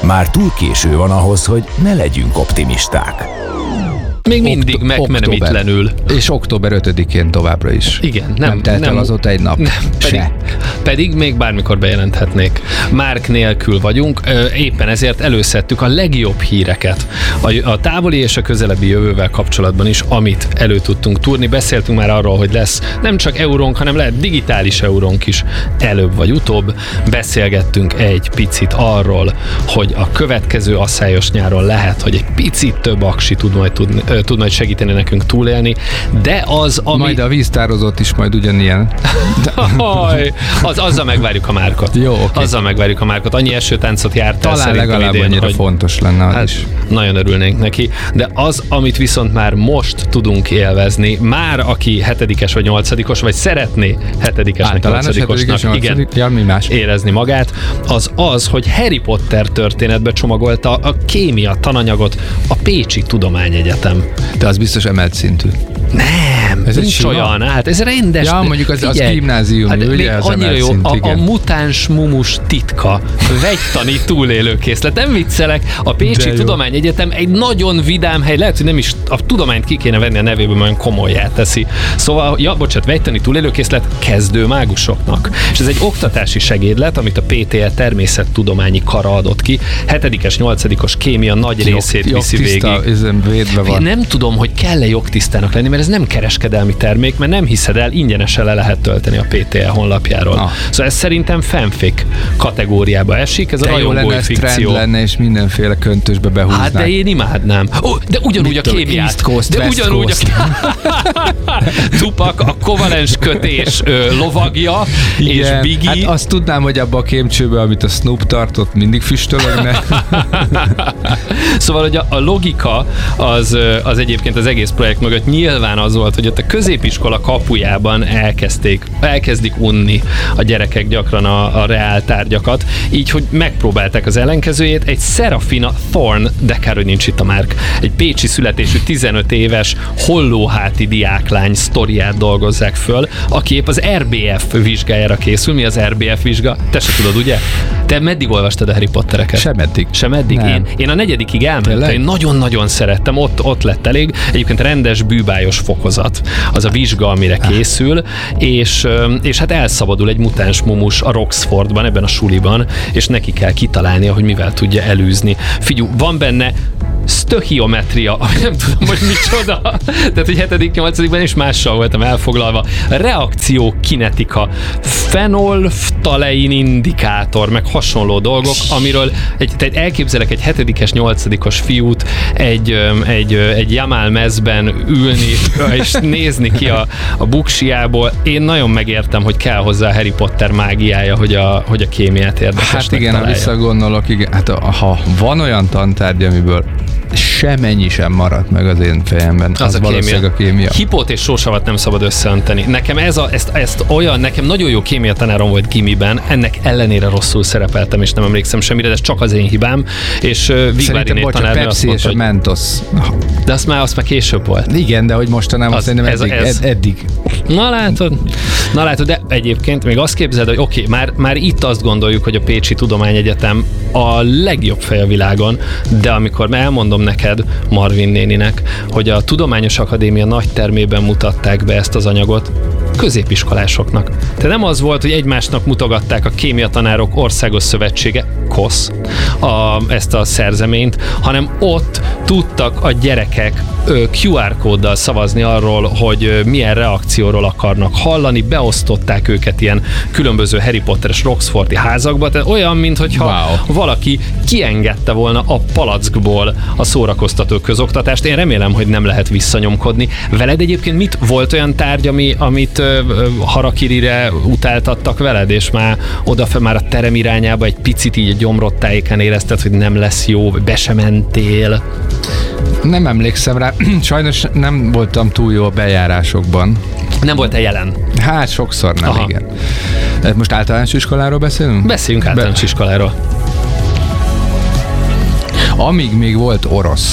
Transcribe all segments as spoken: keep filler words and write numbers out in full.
Már túl késő van ahhoz, hogy ne legyünk optimisták. Még mindig Okto- megmenemítlenül. És október ötödikén továbbra is. Igen. Nem, nem telt nem, el azóta egy nap. Nem, pedig, se. pedig még bármikor bejelenthetnék. Márk nélkül vagyunk, éppen ezért előszedtük a legjobb híreket a, a távoli és a közelebbi jövővel kapcsolatban is, amit elő tudtunk túrni. Beszéltünk már arról, hogy lesz nem csak eurónk, hanem lehet digitális eurónk is előbb vagy utóbb. Beszélgettünk egy picit arról, hogy a következő asszályos nyáron lehet, hogy egy picit több aksi tud majd tudni tud majd segíteni nekünk túlélni, de az, ami... Majd a víztározót is majd ugyanilyen. Haj, az, azzal megvárjuk a Márkot. Jó, oké. Okay. Azzal megvárjuk a Márkot. Annyi esőtáncot járt el talán legalább idén, annyira hogy fontos lenne az hát is. Nagyon örülnénk neki. De az, amit viszont már most tudunk élvezni, már aki hetedikes vagy nyolcadikos, vagy szeretné hetedikesnek, nyolcadikosnak igen, ja, mi más? érezni magát, az az, hogy Harry Potter történetbe csomagolta a kémia tananyagot a Pécsi Tudományegyetem. De az biztos emelt szintű. Nem, ez nincs olyan, hát ez rendes. Ja, mondjuk az, az gimnázium, hát ugye, az annyira jó, szint, a, a igen. mutáns mumus titka, vegytani túlélőkészlet. Nem viccelek, a Pécsi Tudományegyetem egy nagyon vidám hely, lehet, hogy nem is a tudományt ki kéne venni a nevéből, mert olyan komolyá teszi. Szóval, ja, bocsánat, vegytani túlélőkészlet kezdő mágusoknak. És ez egy oktatási segédlet, amit a pé té é természettudományi kara adott ki. Hetedikes, nyolcadikos kémia nagy részét Jog, viszi végig. védve van. Nem tudom, hogy kell-e jogtisztának lenni, mert ez nem kereskedelmi termék, mert nem hiszed el, ingyenesen le lehet tölteni a pé té é honlapjáról. Ah. Szóval ez szerintem fanfic kategóriába esik, ez de a rajongói fikció. Trend lenne, és mindenféle köntösbe behúznák. Hát de én imádnám. Oh, de ugyanúgy Mit a kémiát. East Coast, de West ugyanúgy Coast. a Tupac, a kovalens kötés ö, lovagja, igen, és Biggie. Hát azt tudnám, hogy abba a kémcsőbe, amit a Snoop tartott, mindig füstölögne. Szóval, hogy a, a logika az, az egyébként az egész projekt mögött nyilván az volt, hogy ott a középiskola kapujában elkezdték, elkezdik unni a gyerekek gyakran a, a reál tárgyakat, így, hogy megpróbálták az ellenkezőjét, egy Serafina Thorne, de kár, hogy nincs itt a Márk, egy pécsi születésű tizenöt éves hollóháti diáklány sztoriát dolgozzák föl, aki épp az er bé ef vizsgájára készül. Mi az er bé ef vizsga? Te se tudod, ugye? Te meddig olvastad a Harry Pottereket? Sem eddig. Sem eddig? Én, én a negyedikig elmentem, én nagyon-nagyon szerettem, ott, ott lett elég. Egyébként rendes bűbájos fokozat az a vizsga, amire készül, és, és hát elszabadul egy mutáns mumus a Roxfordban, ebben a suliban, és neki kell kitalálnia, hogy mivel tudja elűzni. Figyú, van benne sztöchiometria, ami nem tudom, hogy micsoda. Tehát, hogy hetedik nyolcadikban is mással voltam elfoglalva. Reakció kinetika, fenolftalein indikátor, meg hasonló dolgok, amiről egy, tehát elképzelek egy hetedikes, nyolcadikos fiút egy, egy, egy Jamal mezben ülni, és nézni ki a, a buksiából. Én nagyon megértem, hogy kell hozzá a Harry Potter mágiája, hogy a, hogy a kémiát érdekesnek Hát igen, találja. ha visszagondolok, igen, hát ha van olyan tantárgy, amiből semennyi sem maradt meg az én fejemben, az, az a valószínűleg a kémia. Hipót és sósavat nem szabad összeönteni. Nekem ez a, ezt, ezt olyan, nekem nagyon jó kémia tanárom volt gimiben, ennek ellenére rosszul szerepeltem, és nem emlékszem semmire, de ez csak az én hibám. És uh, Szerintem, bocs, a Pepsi és a Mentos. De azt már, azt már később volt. Igen, de hogy mostanában az, szerintem eddig, ez, ed, eddig. Na látod, na látod, de egyébként még azt képzeld, hogy oké, okay, már, már itt azt gondoljuk, hogy a Pécsi Tudományegyetem a legjobb fej a világon, de amikor elmondom neked, Marvin néninek, hogy a Tudományos Akadémia nagy termében mutatták be ezt az anyagot középiskolásoknak. Tehát nem az volt, hogy egymásnak mutogatták a kémiatanárok országos szövetsége, kosz, a, ezt a szerzeményt, hanem ott tudtak a gyerekek kú er kóddal szavazni arról, hogy milyen reakcióról akarnak hallani, beosztották őket ilyen különböző Harry Potteres Roxfordi házakba, tehát olyan, minthogyha wow. valaki kiengedte volna a palackból a szórakoztató közoktatást. Én remélem, hogy nem lehet visszanyomkodni. Veled egyébként mit volt olyan tárgy, ami, amit ö, ö, harakirire utáltattak veled, és már odafe már a terem irányába egy picit így a gyomrod tájékán érezted, hogy nem lesz jó, be sem mentél? Nem emlékszem rá. Sajnos nem voltam túl jó a bejárásokban. Nem volt-e jelen? Hát sokszor nem, aha. Igen. Most általános iskoláról beszélünk? Beszéljünk általános Be- iskoláról. Amíg még volt orosz,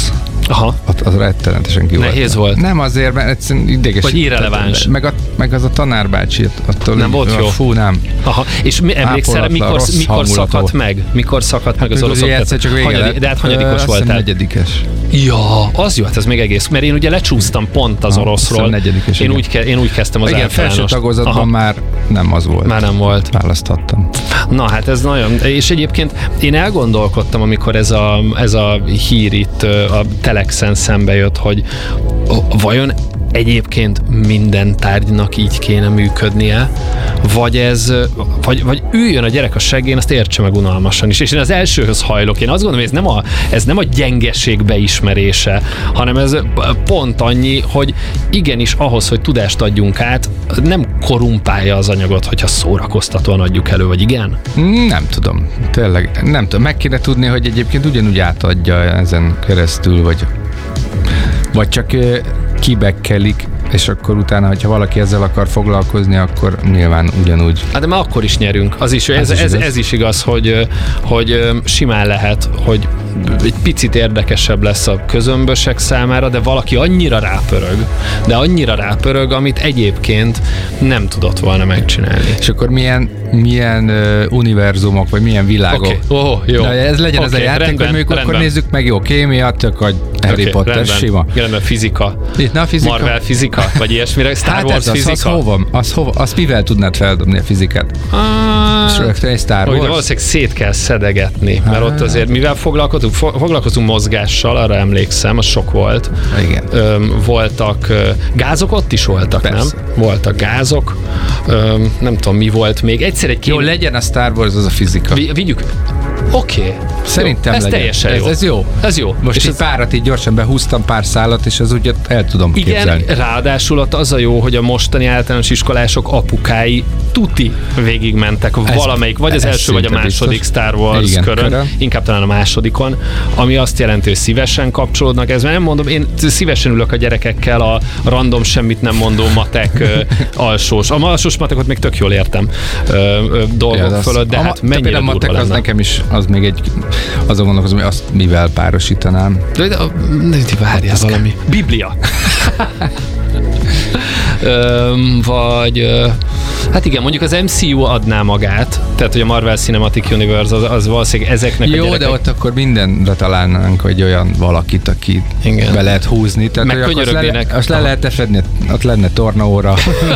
Aha. Ott az rettenetesen ki volt. Nehéz volt? Nem azért, mert egyszerűen ideges. Vagy irreleváns. Meg, a, meg az a tanárbácsi, attól nem volt jó? Fú, nem. Aha. És mi, emlékszel, mikor, mikor szakadt meg? Mikor szakadt meg az orosz oktatás? De hát hanyadikos voltál? Negyedikes. Ja, az jó, hát ez még egész, mert én ugye lecsúsztam pont az ha, oroszról. Negyedikes. Én úgy, ke, én úgy kezdtem az igen, felső tagozatban már nem az volt. Már nem volt. Választhattam. Na hát ez nagyon, és egyébként én elgondolkodtam, amikor ez a, ez a hír itt a Telexen szembe jött, hogy vajon egyébként minden tárgynak így kéne működnie, vagy ez, vagy, vagy üljön a gyerek a seggén, azt értse meg unalmasan is. És én az elsőhöz hajlok. Én azt gondolom, hogy ez nem a, ez nem a gyengeség beismerése, hanem ez pont annyi, hogy igenis ahhoz, hogy tudást adjunk át, nem korumpálja az anyagot, hogyha szórakoztatóan adjuk elő, vagy igen? Nem tudom. Tényleg, nem tudom. Meg kéne tudni, hogy egyébként ugyanúgy átadja ezen keresztül, vagy vagy csak kibekkelik, és akkor utána, hogyha valaki ezzel akar foglalkozni, akkor nyilván ugyanúgy. Hát de már akkor is nyerünk. Az is, ez, ez, ez, ez is igaz, hogy, hogy simán lehet, hogy egy picit érdekesebb lesz a közömbösek számára, de valaki annyira rápörög, de annyira rápörög, amit egyébként nem tudott volna megcsinálni. És akkor milyen, milyen uh, univerzumok, vagy milyen világok. Okay. Oh, jó. Na, ez legyen okay, ez a játék, rendben, hogy mondjuk akkor nézzük meg, jó, kémia, csak a Harry okay, Potter, rendben. Sima. Rendben, fizika. Itt, na, fizika. Marvel fizika, vagy ilyesmire, Star hát Wars ez fizika. Az, az hova? Az hova? Azt mivel tudnád feldobni a fizikát? Ah, és rögtön egy Star Wars? Valószínűleg szét kell szedegetni, mert ah. ott azért mivel foglalkozunk? Foglalkozunk mozgással, arra emlékszem, az sok volt. Igen. Öm, voltak gázok, ott is voltak, persze. Nem? Voltak gázok, öm, nem tudom mi volt még. Egyszer egy kém... Jó, legyen a Star Wars, az a fizika. Vi- vigyük. Oké. Okay. Szerintem ez legyen. teljesen jó. Ez, ez jó. Ez jó. Most és egy ez... párat így gyorsan behúztam pár szálat, és az úgy el tudom igen, képzelni. Igen, ráadásul ott az a jó, hogy a mostani általános iskolások apukái tuti végigmentek ez, valamelyik, vagy az első, vagy a második biztos. Star Wars igen, körön, körön, inkább talán a másodikon, ami azt jelenti, hogy szívesen kapcsolódnak. Ez nem mondom, én szívesen ülök a gyerekekkel a random, semmit nem mondó matek alsós. A alsós matekot még tök jól értem ö, ö, dolgok ja, fölött, de a, hát mennyire durva matek lenne. Az nekem is, az még egy, azon gondolkozom, hogy azt mivel párosítanám. De, de, de, de várjál valami. Biblia. Ö, vagy ö, hát igen, mondjuk az em cé u adná magát, tehát hogy a Marvel Cinematic Universe az, az valószínűleg ezeknek jó, a gyerekek... de ott akkor mindenre találnánk, hogy olyan valakit, aki igen. be lehet húzni. Tehát, meg könyörögnének. Azt, le, azt le lehet fedni, ott lenne tornaóra,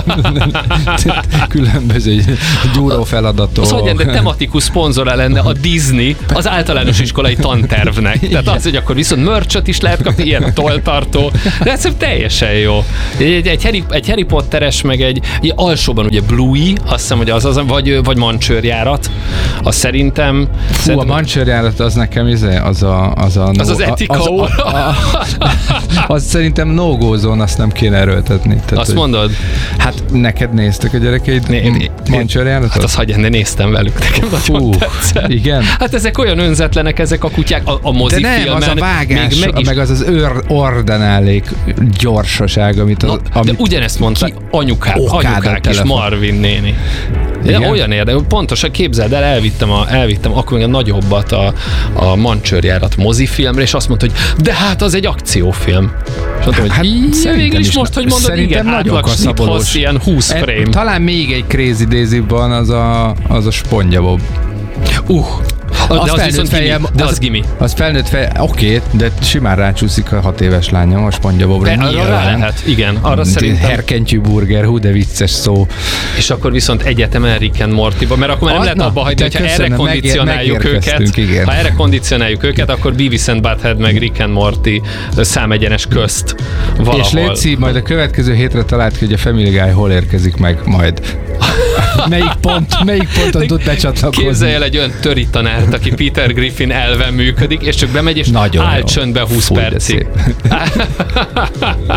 különböző gyúró feladatok. Az hogyan, de tematikus szponzora lenne a Disney az általános iskolai tantervnek. Tehát az, hogy akkor viszont merch-öt is lehet kapni, ilyen tolltartó. De ez teljesen jó. Egy, egy, Harry, egy Harry Potteres, meg egy, egy alsóban ugye Bluey, azt hiszem, hogy az az, vagy, vagy mancsőrjárat. Az szerintem... Fú, szerintem, a mancsőrjárat az nekem izé, az a... Az a az, az etika az, óra. A, a, a, az szerintem no-go zone, azt nem kéne erőltetni. Tehát, azt hogy, mondod? Hát neked néztek a gyerekeid né, mancsőrjáratot? Hát azt hagyján, de néztem velük. Nekem nagyon tetszett. Igen? Hát ezek olyan önzetlenek, ezek a kutyák a, a mozifilmen. De nem, az a vágás, meg, is... meg az az őr, ordinálék gyorsaság, amit... Az, no, amit de ugyanezt mondta anyukák, anyukák is, Marvin néni. De olyan érdekes, pontosan képzeld el, elvittem, a, elvittem akkor még a nagyobbat a, a mancsőrjárat mozifilmre, és azt mondta, hogy de hát az egy akciófilm. És mondtam, hát, hogy végül is most, hogy mondod, igen, átlag snithoz ilyen húsz e, frame. Talán még egy Crazy Daisy-ban az a, az a SpongeBob. Uh, Az, de az, az viszont fejem, gimi, de az, az gimi. Az felnőtt fej, oké, okay, de simán rácsúszik a hat éves lányom a SpongeBobra. Arra rá lehet, igen. Arra szerintem... Herkentyű burger, hú, de vicces szó. És akkor viszont egyetemen Rick and Mortyba, mert akkor már nem lehet abba hagyni, hogyha erre kondicionáljuk őket. Igen. Ha erre kondicionáljuk őket, akkor Beavis and Butthead meg Rick and Morty számegyenes közt valahol. És létszik, majd a következő hétre talált ki, hogy a Family Guy hol érkezik meg majd. melyik pont, melyik ponton tud becsatlakozni. Képzelj el egy olyan töri tanárt, aki Peter Griffin elven működik, és csak bemegy, és áll csöndbe húsz percig.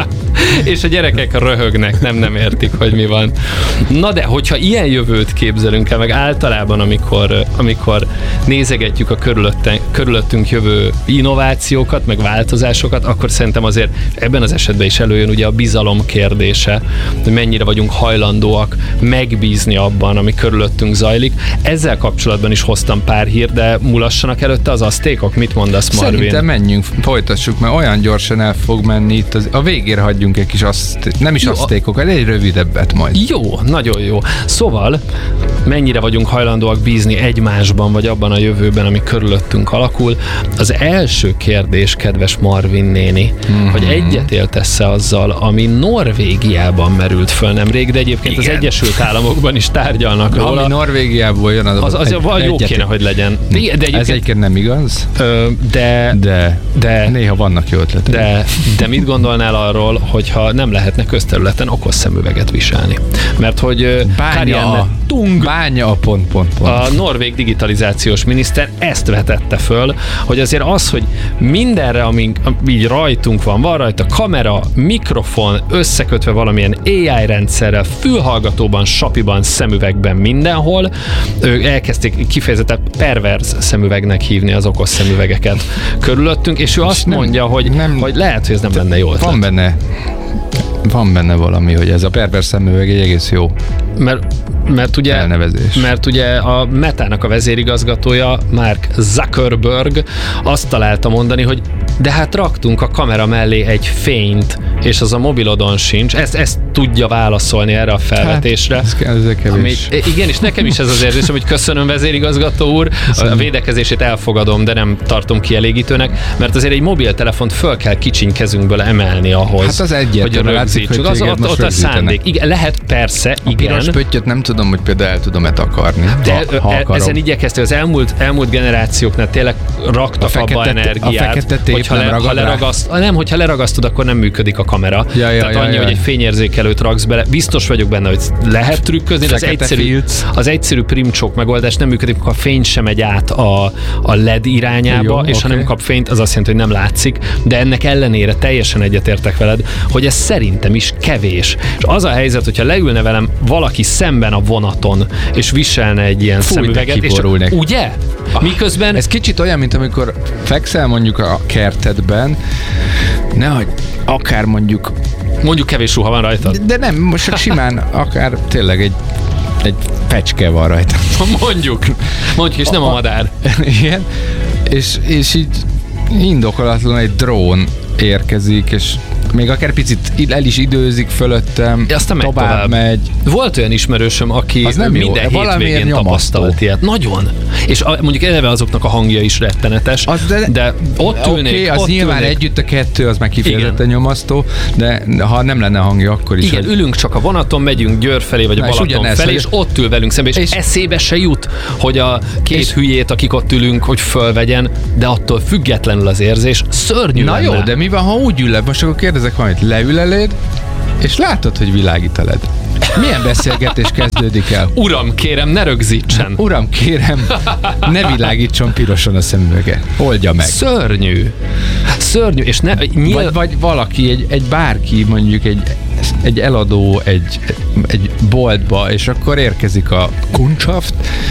És a gyerekek röhögnek, nem nem értik, hogy mi van. Na de, hogyha ilyen jövőt képzelünk el, meg általában, amikor, amikor nézegetjük a körülöttünk jövő innovációkat, meg változásokat, akkor szerintem azért ebben az esetben is előjön ugye a bizalom kérdése, hogy mennyire vagyunk hajlandóak megbízni abban, ami körülöttünk zajlik. Ezzel kapcsolatban is hoztam pár hír, de mulassanak előtte az asztékok? Mit mondasz, Marvin? Szerintem menjünk, folytassuk, mert olyan gyorsan el fog menni itt. Az, a végére hagyjunk egy kis aszték, nem is jó, asztékokat, egy rövidebbet majd. Jó, nagyon jó. Szóval mennyire vagyunk hajlandóak bízni egymásban, vagy abban a jövőben, ami körülöttünk alakul. Az első kérdés, kedves Marvin néni, mm-hmm. hogy egyetértesz-e azzal, ami Norvégiában merült föl nemrég, de egyébként igen. az Egyesült Államokban is tárgyalnak róla. Ami Norvégiából jön, az, az, az egy, jó kéne, hogy legyen. De, de egyébként, ez egyébként nem igaz, ö, de, de, de néha vannak jó ötletek. De, de mit gondolnál arról, hogyha nem lehetne közterületen okos szemüveget viselni? Mert hogy Bánya, Tung, bánya a pont, pont, pont. a norvég digitalizációs miniszter ezt vetette föl, hogy azért az, hogy mindenre, ami így rajtunk van, van rajta kamera, mikrofon, összekötve valamilyen á i rendszerrel, fülhallgatóban, sapiban, szemüvegben, mindenhol, ők elkezdték kifejezetten perverz szemüvegnek hívni az okos szemüvegeket körülöttünk, és ő és azt nem, mondja, hogy, nem, hogy lehet, hogy ez nem lenne jó ötlet. Van benne Van benne valami, hogy ez a pervers szemüveg egy egész jó mert, mert, ugye, elnevezés. Mert ugye a Metának a vezérigazgatója, Mark Zuckerberg azt találta mondani, hogy de hát raktunk a kamera mellé egy fényt, és az a mobilodon sincs. Ezt, ezt tudja válaszolni erre a felvetésre. Hát, ez, ez kevés. Ami, igen, és nekem is ez az érzésem, hogy köszönöm, vezérigazgató úr, a védekezését elfogadom, de nem tartom kielégítőnek, mert azért egy mobiltelefont föl kell kicsiny kezünkből emelni ahhoz, hát az hogy rögzítsük. Az ott, ott a szándék. Igen, lehet, persze, a igen. piros pöttyöt nem tudom, hogy például el tudom-e takarni. De ha, ha ezen igyekeztél, az elmúlt, elmúlt generációknál tényleg raktak a abba fekete, energiát, hogyha, nem, le, ha leragaszt, nem, hogyha leragasztod, akkor nem működik a kamera. Ja, ja, Tehát ja, annyi, ja. hogy egy fényérzékelőt raksz bele. Biztos vagyok benne, hogy lehet trükközni, de az egyszerű, az egyszerű primcsók megoldás nem működik, ha a fény sem megy át a, a el é dé irányába, jó, és okay. ha nem kap fényt, az azt jelenti, hogy nem látszik, de ennek ellenére teljesen egyetértek veled, hogy ez szerintem is kevés. És az a helyzet, hogyha leülne velem valaki szemben a vonaton, és viselne egy ilyen Fúj, szemüveget, és ugye? Ah, Miközben... Ez kicsit olyan, mint amikor fekszel mondjuk a kertedben, nehogy akár mondjuk... Mondjuk kevés ruha van rajtad. De nem, most csak simán akár tényleg egy, egy fecske van rajta. Mondjuk. Mondjuk, és nem a madár. Igen. És, és így indokolatlan egy drón érkezik, és még akár picit el is időzik fölöttem, aztán tovább, tovább megy. Volt olyan ismerősöm, aki minden jó. hétvégén tapasztalt ilyet. Nagyon. És a, mondjuk eleve azoknak a hangja is rettenetes, az de, de ott ülnék. Oké, okay, az ott nyilván ülnék. Együtt a kettő, az már kifejezetten nyomasztó, de ha nem lenne hangja, akkor is. Igen, hogy... ülünk csak a vonaton, megyünk Győr felé, vagy a Balaton felé, hogy... és ott ül velünk szembe, és, és eszébe se jut, hogy a két és... hülyét, akik ott ülünk, hogy fölvegyen, de attól függetlenül az érzés szörnyű Na lenne. jó, de mi van, ha úgy ül le? Most akkor kérdezek valamit, leül eléd, és látod, hogy világít eléd. Milyen beszélgetés kezdődik el? Uram, kérem, ne rögzítsen. Uram, kérem, ne világítson pirosan a szemüvege. Oldja meg. Szörnyű. Szörnyű, és ne... Nyil... Vagy, vagy valaki, egy, egy bárki, mondjuk egy, egy eladó egy, egy boltba, és akkor érkezik a Kundschaft,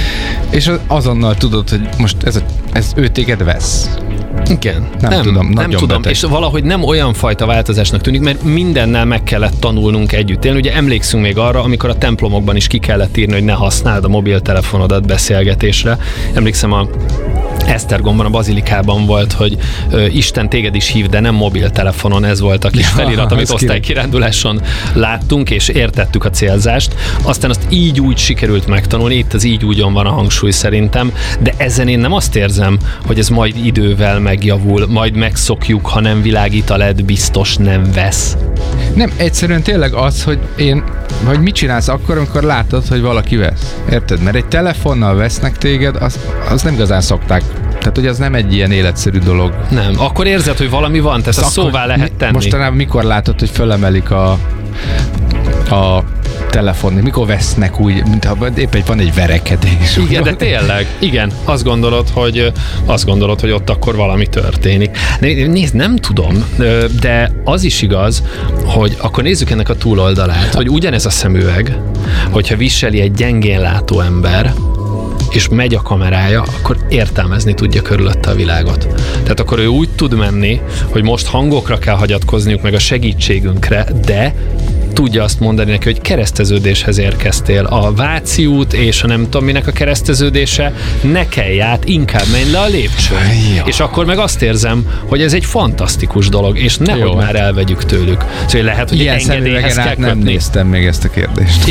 és azonnal tudod, hogy most ez, a, ez ő téged vesz. Igen. Nem, nem tudom, nem tudom, beteg. És valahogy nem olyan fajta változásnak tűnik, mert mindennel meg kellett tanulnunk együtt élni. Ugye emlékszünk még arra, amikor a templomokban is ki kellett írni, hogy ne használd a mobiltelefonodat beszélgetésre. Emlékszem, a Esztergomban, a bazilikában volt, hogy ö, Isten téged is hív, de nem mobiltelefonon, ez volt a kis felirat, amit osztálykiránduláson láttunk, és értettük a célzást. Aztán azt így úgy sikerült megtanulni, itt az így úgyon van a hangsúly szerintem, de ezen én nem azt érzem, hogy ez majd idővel megjavul, majd megszokjuk, ha nem világít a el é dé, biztos nem vesz. Nem, egyszerűen tényleg az, hogy én, hogy mit csinálsz akkor, amikor látod, hogy valaki vesz. Érted? Mert egy telefonnal vesznek téged, az, az nem igazán szokták. Tehát, hogy az nem egy ilyen életszerű dolog. Nem. Akkor érzed, hogy valami van, tehát azt szóvá lehet tenni. Mostanában mikor látod, hogy fölemelik a, a telefon, mikor vesznek úgy, mintha épp egy, van egy verekedés. Igen, de tényleg, igen, azt gondolod, hogy azt gondolod, hogy ott akkor valami történik. Nézd, nem tudom, de az is igaz, hogy akkor nézzük ennek a túloldalát, hogy ugyanez a szemüveg, hogyha viseli egy gyengén látó ember, és megy a kamerája, akkor értelmezni tudja körülötte a világot. Tehát akkor ő úgy tud menni, hogy most hangokra kell hagyatkozniuk meg a segítségünkre, de tudja azt mondani neki, hogy kereszteződéshez érkeztél. A Váci út és a nem tudom minek a kereszteződése, ne kelj át, inkább menj le a lépcsőn. És akkor meg azt érzem, hogy ez egy fantasztikus dolog, és nehogy Jó. már elvegyük tőlük. Szóval lehet, hogy ilyen engedélyhez kell nem kötni. néztem még ezt a kérdést.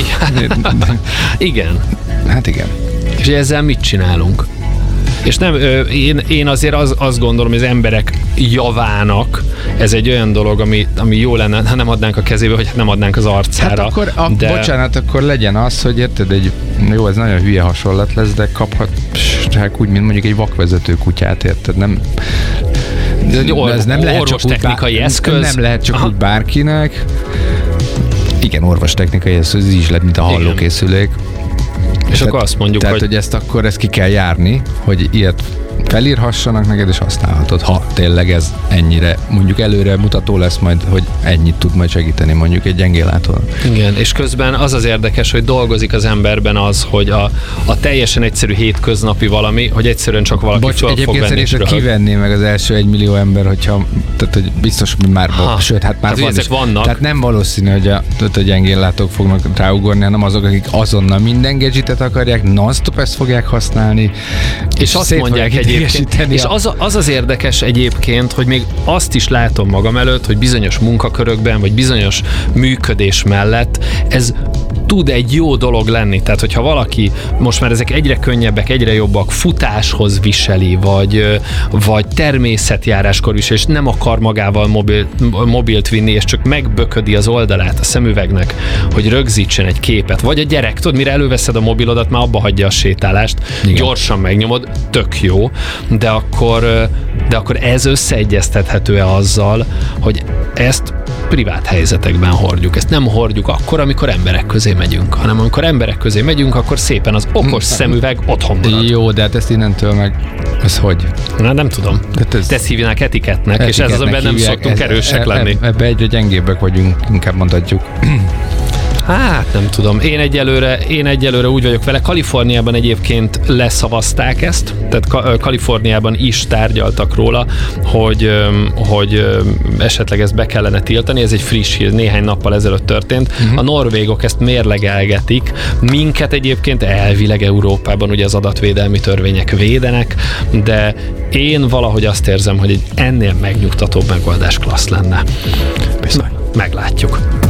Igen. Hát igen. És ezzel mit csinálunk? És nem, én, én azért az, azt gondolom, hogy az emberek javának ez egy olyan dolog, ami, ami jó lenne, ha nem adnánk a kezébe, hogy nem adnánk az arcára. Hát akkor, a, de... bocsánat, akkor legyen az, hogy érted, egy, jó, ez nagyon hülye hasonlat lesz, de kaphatják úgy, mint mondjuk egy vakvezető kutyát, érted, nem... De egy or, ez nem lehet csak technikai bár, eszköz. Nem lehet csak Aha. úgy bárkinek. Igen, orvostechnikai eszköz, így is lett, mint a hallókészülék. És tehát, akkor azt mondjuk, tehát, hogy... hogy ezt akkor ezt ki kell járni, hogy ilyet felírhassanak neked, és használhatod, ha tényleg ez ennyire mondjuk előre mutató lesz majd, hogy ennyit tud majd segíteni mondjuk egy gyengénlátónak. Igen, és közben az az érdekes, hogy dolgozik az emberben az, hogy a, a teljesen egyszerű hétköznapi valami, hogy egyszerűen csak valaki Bocs, fel fog venni. Egyébként kivenné meg az első egy millió ember, hogyha, tehát hogy biztos, hogy már, ha, sőt, hát már hát, van ezek vannak. Tehát nem valószínű, hogy a, a gyengénlátók fognak ráugorni, hanem azok, akik azonnal minden gadgetet akarják, non-stop ezt fogják használni, és, és azt mondják egyébként, és a... az, az az érdekes egyébként, hogy még azt is látom magam előtt, hogy bizonyos munkakörökben, vagy bizonyos működés mellett ez tud egy jó dolog lenni. Tehát, hogyha valaki, most már ezek egyre könnyebbek, egyre jobbak, futáshoz viseli, vagy, vagy természetjáráskor viseli, és nem akar magával mobil, mobilt vinni, és csak megböködi az oldalát a szemüvegnek, hogy rögzítsen egy képet. Vagy a gyerek, tudod, mire előveszed a mobilodat, már abba hagyja a sétálást, igen. Gyorsan megnyomod, tök jó, de akkor, de akkor ez összeegyeztethető-e azzal, hogy ezt privát helyzetekben hordjuk. Ezt nem hordjuk akkor, amikor emberek közé megyünk, hanem amikor emberek közé megyünk, akkor szépen az okos szemüveg otthon marad. Jó, de hát ezt innentől meg, ez hogy? Na, nem tudom. De ez... Te ezt hívnák etiketnek, etiketnek, és ez az, amiben nem szoktunk ez, erősek e, lenni. Ebbe egyre gyengébbek vagyunk, inkább mondhatjuk. Hát nem tudom. Én egyelőre, én egyelőre úgy vagyok vele. Kaliforniában egyébként leszavazták ezt, tehát Kaliforniában is tárgyaltak róla, hogy, hogy esetleg ezt be kellene tiltani. Ez egy friss hír, néhány nappal ezelőtt történt. Uh-huh. A norvégok ezt mérlegelgetik. Minket egyébként elvileg Európában ugye az adatvédelmi törvények védenek, de én valahogy azt érzem, hogy egy ennél megnyugtatóbb megoldás klassz lenne. Bizony. Meglátjuk.